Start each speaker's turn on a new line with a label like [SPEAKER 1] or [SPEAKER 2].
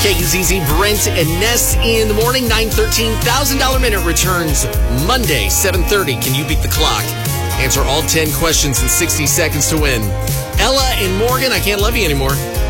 [SPEAKER 1] KZZ, Brent, and Ness in the morning. $913, $1,000 minute returns Monday, 7:30. Can you beat the clock? Answer all 10 questions in 60 seconds to win. Ella and Morgan, I Can't Love You Anymore.